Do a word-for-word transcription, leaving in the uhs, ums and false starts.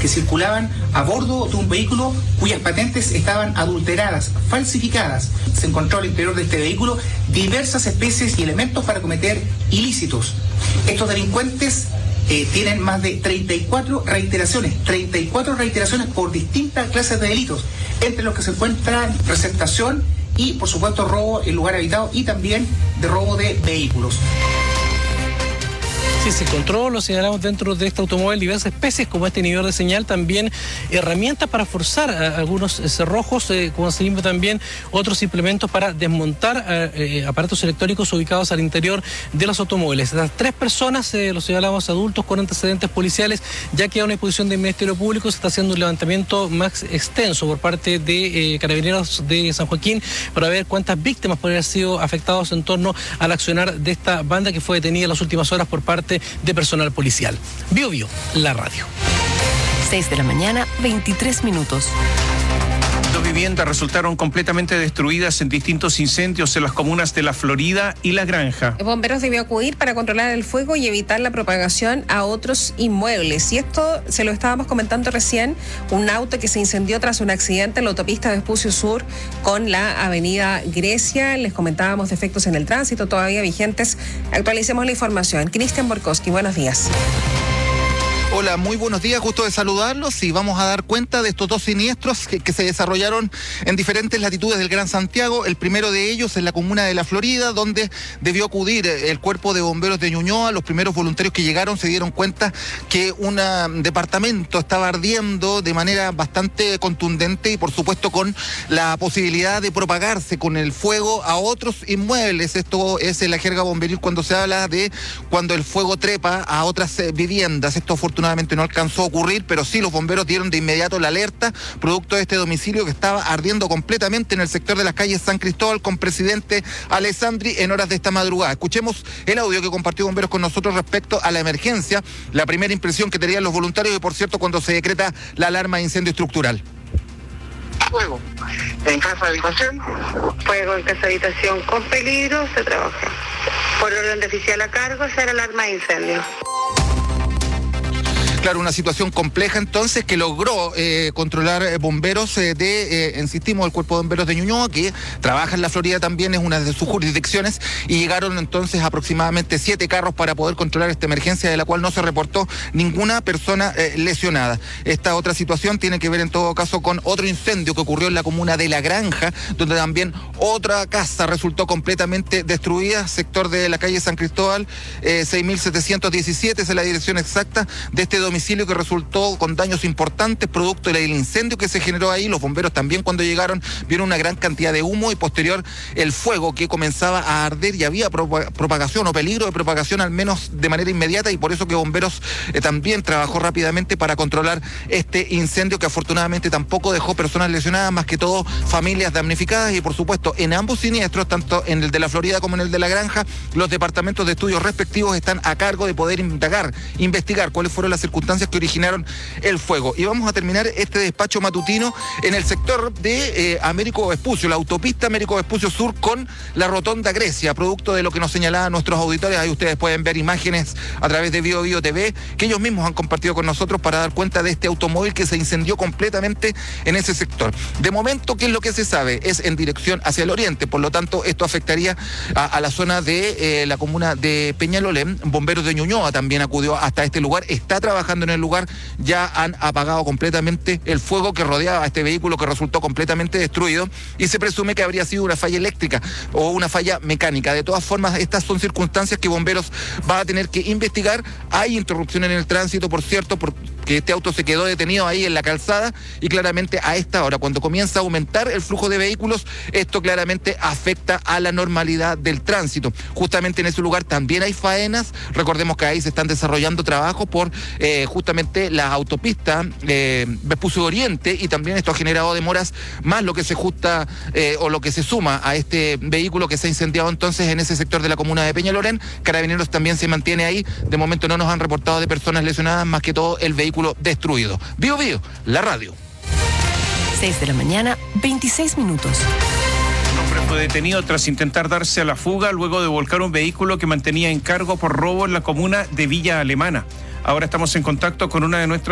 que circulaban a bordo de un vehículo cuyas patentes estaban adulteradas, falsificadas. Se encontró al interior de este vehículo diversas especies y elementos para cometer ilícitos. Estos delincuentes eh, tienen más de treinta y cuatro reiteraciones, treinta y cuatro reiteraciones por distintas clases de delitos, entre los que se encuentran receptación y, por supuesto, robo en lugar habitado y también de robo de vehículos. Sí, se encontró, lo señalamos, dentro de este automóvil diversas especies como este inhibidor de señal, también herramientas para forzar a algunos cerrojos, eh, como asimismo también otros implementos para desmontar eh, aparatos electrónicos ubicados al interior de los automóviles. Las tres personas, eh, lo señalamos, adultos con antecedentes policiales, ya que a una disposición del Ministerio Público se está haciendo un levantamiento más extenso por parte de eh, Carabineros de San Joaquín para ver cuántas víctimas podrían haber sido afectadas en torno al accionar de esta banda que fue detenida en las últimas horas por parte de personal policial. Bio Bio, la radio. seis de la mañana, veintitrés minutos. Dos viviendas resultaron completamente destruidas en distintos incendios en las comunas de La Florida y La Granja. Bomberos debió acudir para controlar el fuego y evitar la propagación a otros inmuebles. Y esto se lo estábamos comentando recién, un auto que se incendió tras un accidente en la autopista Vespucio Sur con la avenida Grecia. Les comentábamos defectos en el tránsito todavía vigentes. Actualicemos la información. Cristian Borkowski, buenos días. Hola, muy buenos días, gusto de saludarlos y vamos a dar cuenta de estos dos siniestros que, que se desarrollaron en diferentes latitudes del Gran Santiago. El primero de ellos en la comuna de La Florida, donde debió acudir el cuerpo de bomberos de Ñuñoa. Los primeros voluntarios que llegaron se dieron cuenta que un departamento estaba ardiendo de manera bastante contundente y por supuesto con la posibilidad de propagarse con el fuego a otros inmuebles. Esto es en la jerga bomberil cuando se habla de cuando el fuego trepa a otras viviendas. Esto afortunadamente no alcanzó a ocurrir, pero sí los bomberos dieron de inmediato la alerta, producto de este domicilio que estaba ardiendo completamente en el sector de las calles San Cristóbal con Presidente Alessandri en horas de esta madrugada. Escuchemos el audio que compartió bomberos con nosotros respecto a la emergencia, la primera impresión que tenían los voluntarios y, por cierto, cuando se decreta la alarma de incendio estructural. Fuego en casa habitación. Fuego en casa habitación con peligro, se trabaja. Por orden de oficial a cargo, será alarma de incendio. Claro, una situación compleja entonces que logró eh, controlar eh, bomberos eh, de, eh, insistimos, el cuerpo de bomberos de Ñuñoa, que trabaja en La Florida también, es una de sus jurisdicciones, y llegaron entonces aproximadamente siete carros para poder controlar esta emergencia, de la cual no se reportó ninguna persona eh, lesionada. Esta otra situación tiene que ver en todo caso con otro incendio que ocurrió en la comuna de La Granja, donde también otra casa resultó completamente destruida, sector de la calle San Cristóbal, eh, seis mil setecientos diecisiete es la dirección exacta de este domicilio que resultó con daños importantes producto del incendio que se generó ahí. Los bomberos también, cuando llegaron, vieron una gran cantidad de humo y posterior el fuego que comenzaba a arder y había propagación o peligro de propagación al menos de manera inmediata, y por eso que bomberos eh, también trabajó rápidamente para controlar este incendio que afortunadamente tampoco dejó personas lesionadas, más que todo familias damnificadas. Y por supuesto en ambos siniestros, tanto en el de La Florida como en el de La Granja, los departamentos de estudios respectivos están a cargo de poder indagar, investigar cuáles fueron las circunstancias que originaron el fuego. Y vamos a terminar este despacho matutino en el sector de eh, Américo Vespucio, la autopista Américo Vespucio Sur con la rotonda Grecia, producto de lo que nos señalaban nuestros auditores. Ahí ustedes pueden ver imágenes a través de Bio Bio T V que ellos mismos han compartido con nosotros para dar cuenta de este automóvil que se incendió completamente en ese sector. De momento, ¿qué es lo que se sabe? Es en dirección hacia el oriente, por lo tanto esto afectaría a, a la zona de eh, la comuna de Peñalolén. Bomberos de Ñuñoa también acudió hasta este lugar, está trabajando en el lugar, ya han apagado completamente el fuego que rodeaba a este vehículo que resultó completamente destruido, y se presume que habría sido una falla eléctrica o una falla mecánica. De todas formas, estas son circunstancias que bomberos va a tener que investigar. Hay interrupción en el tránsito, por cierto, porque este auto se quedó detenido ahí en la calzada, y claramente a esta hora, cuando comienza a aumentar el flujo de vehículos, esto claramente afecta a la normalidad del tránsito. Justamente en ese lugar también hay faenas. Recordemos que ahí se están desarrollando trabajos por eh, justamente la autopista eh, Vespucio Oriente, y también esto ha generado demoras, más lo que se justa eh, o lo que se suma a este vehículo que se ha incendiado entonces en ese sector de la comuna de Peñalolén. Carabineros también se mantiene ahí. De momento no nos han reportado de personas lesionadas, más que todo el vehículo destruido. Bio Bio, la radio. seis de la mañana, veintiséis minutos. Un hombre fue detenido tras intentar darse a la fuga luego de volcar un vehículo que mantenía en cargo por robo en la comuna de Villa Alemana. Ahora estamos en contacto con una de nuestras